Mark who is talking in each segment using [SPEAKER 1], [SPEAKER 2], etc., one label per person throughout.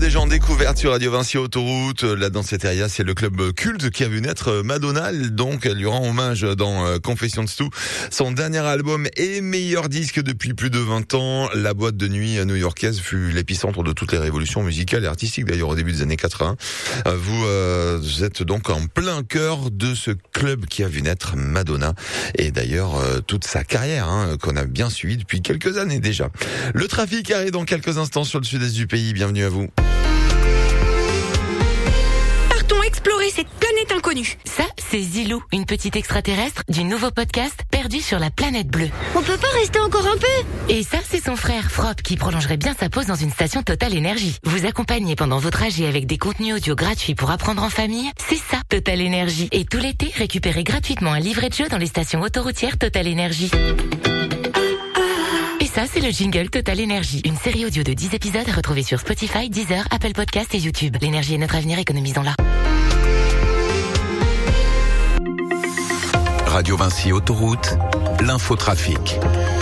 [SPEAKER 1] déjà en découverte sur Radio Vinci Autoroute. La Danceteria, c'est le club culte qui a vu naître Madonna. Donc, elle lui rend hommage dans Confessions Stu, son dernier album et meilleur disque depuis plus de 20 ans. La boîte de nuit new-yorkaise fut l'épicentre de toutes les révolutions musicales et artistiques, d'ailleurs au début des années 80. Vous êtes donc en plein cœur de ce club qui a vu naître Madonna. Et d'ailleurs, toute sa carrière, qu'on a bien suivie depuis quelques années déjà. Le trafic arrive dans quelques instants sur le sud-est du pays. Bienvenue à vous.
[SPEAKER 2] Partons explorer cette planète inconnue.
[SPEAKER 3] Ça, c'est Zilou, une petite extraterrestre du nouveau podcast Perdu sur la planète bleue.
[SPEAKER 2] On peut pas rester encore un peu?
[SPEAKER 3] Et ça, c'est son frère Frop qui prolongerait bien sa pause dans une station Total Énergie. Vous accompagnez pendant vos trajets avec des contenus audio gratuits pour apprendre en famille, c'est ça, Total Énergie. Et tout l'été, récupérez gratuitement un livret de jeu dans les stations autoroutières Total Énergie. Et ça, c'est le jingle Total Énergie. Une série audio de 10 épisodes à retrouver sur Spotify, Deezer, Apple Podcasts et YouTube. L'énergie est notre avenir, économisons-la.
[SPEAKER 4] Radio Vinci Autoroute, l'infotrafic.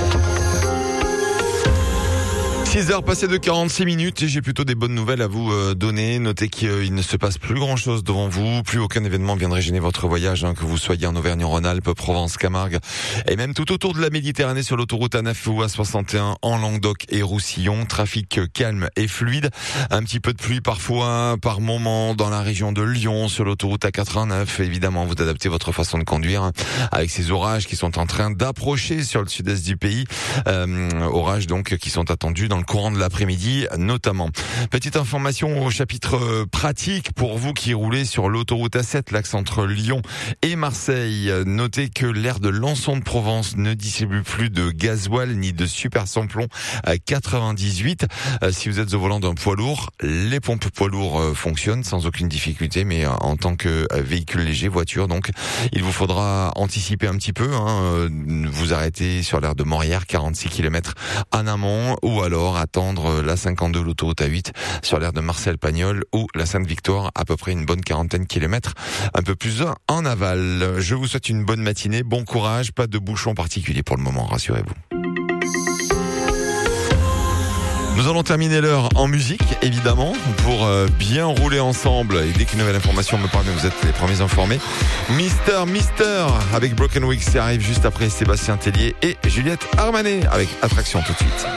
[SPEAKER 1] 6h passées de 46 minutes et j'ai plutôt des bonnes nouvelles à vous donner. Notez qu'il ne se passe plus grand chose devant vous, plus aucun événement viendrait gêner votre voyage, que vous soyez en Auvergne-Rhône-Alpes, Provence, Camargue et même tout autour de la Méditerranée sur l'autoroute A9 ou A61 en Languedoc et Roussillon. Trafic calme et fluide, un petit peu de pluie parfois par moment dans la région de Lyon sur l'autoroute A89. Évidemment, vous adaptez votre façon de conduire avec ces orages qui sont en train d'approcher sur le sud-est du pays. Orages donc qui sont attendus dans le courant de l'après-midi notamment. Petite information au chapitre pratique pour vous qui roulez sur l'autoroute A7, l'axe entre Lyon et Marseille. Notez que l'aire de Lançon de Provence ne distribue plus de gasoil ni de super samplon à 98. Si vous êtes au volant d'un poids lourd, les pompes poids lourds fonctionnent sans aucune difficulté, mais en tant que véhicule léger, voiture, donc il vous faudra anticiper un petit peu, vous arrêtez sur l'aire de Morières, 46 km en amont, ou alors attendre la 52, l'autoroute A8 sur l'aire de Marseille-Pagnol ou la Sainte-Victoire, à peu près une bonne quarantaine de kilomètres, un peu plus en aval. Je vous souhaite une bonne matinée, bon courage, pas de bouchons particuliers pour le moment, rassurez-vous. Nous allons terminer l'heure en musique, évidemment, pour bien rouler ensemble. Et dès qu'une nouvelle information me parle, vous êtes les premiers informés. Mister, avec Broken Wings, qui arrive juste après Sébastien Tellier et Juliette Armanet, avec Attraction tout de suite.